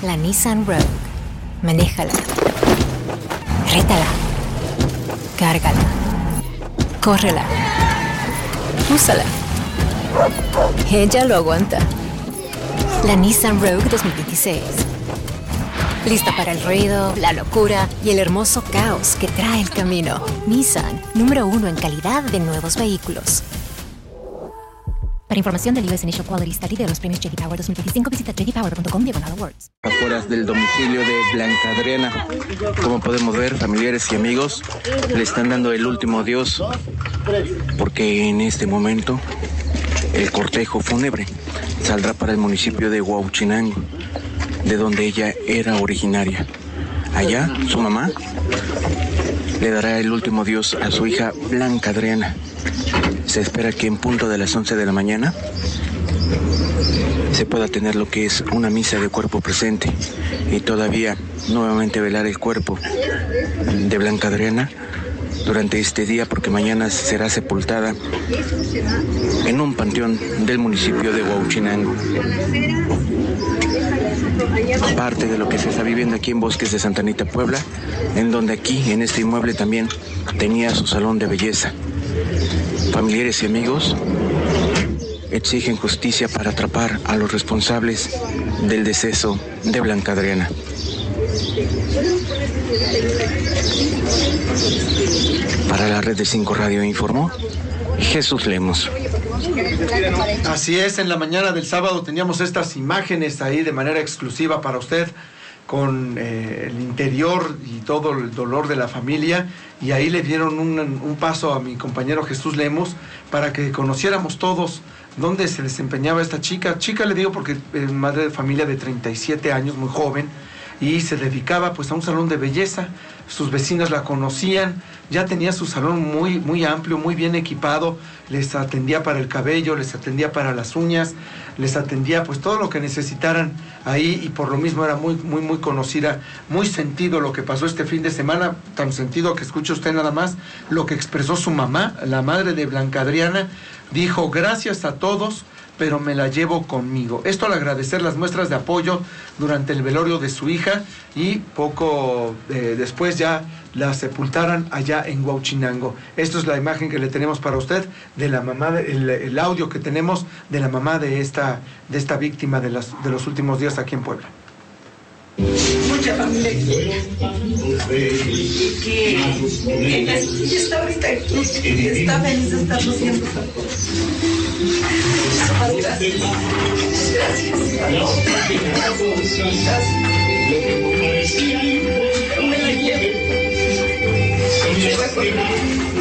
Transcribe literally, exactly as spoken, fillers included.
La Nissan Rogue. Manéjala. Rétala. Cárgala. Córrela. Úsala. Ella lo aguanta. La Nissan Rogue dos mil veintiséis. Lista para el ruido, la locura y el hermoso caos que trae el camino. Nissan, número uno en calidad de nuevos vehículos. Para información del U S Initial Quality Study de los premios J D Power dos mil veinticinco, visita j d power punto com diagonal awards. Afuera del domicilio de Blanca Adriana, como podemos ver, familiares y amigos le están dando el último adiós, porque en este momento el cortejo fúnebre saldrá para el municipio de Huauchinango, de donde ella era originaria. Allá, su mamá le dará el último adiós a su hija Blanca Adriana. Se espera que en punto de las once de la mañana se pueda tener lo que es una misa de cuerpo presente y todavía nuevamente velar el cuerpo de Blanca Adriana durante este día, porque mañana será sepultada en un panteón del municipio de Huauchinango. Parte de lo que se está viviendo aquí en Bosques de Santa Anita, Puebla, en donde aquí, en este inmueble, también tenía su salón de belleza. Familiares y amigos exigen justicia para atrapar a los responsables del deceso de Blanca Adriana. Para la red de cinco Radio informó Jesús Lemos. Así es, en la mañana del sábado teníamos estas imágenes ahí de manera exclusiva para usted, con eh, el interior y todo el dolor de la familia, y ahí le dieron un, un paso a mi compañero Jesús Lemos para que conociéramos todos dónde se desempeñaba esta chica. Chica le digo porque es madre de familia de treinta y siete años, muy joven, y se dedicaba pues a un salón de belleza. Sus vecinos la conocían, ya tenía su salón muy, muy amplio, muy bien equipado, les atendía para el cabello, les atendía para las uñas, les atendía pues todo lo que necesitaran ahí, y por lo mismo era muy, muy, muy conocida, muy sentido lo que pasó este fin de semana, tan sentido que escuche usted nada más lo que expresó su mamá, la madre de Blanca Adriana. Dijo: gracias a todos, pero me la llevo conmigo. Esto al agradecer las muestras de apoyo durante el velorio de su hija, y poco eh, después ya la sepultaran allá en Huauchinango. Esto es la imagen que le tenemos para usted de la mamá, de, el, el audio que tenemos de la mamá de esta, de esta víctima de, las, de los últimos días aquí en Puebla. Mucha familia que, que ella, ella está ahorita aquí, está feliz de estarnos viendo. Muchísimas gracias. Gracias. Gracias. Me la llevo.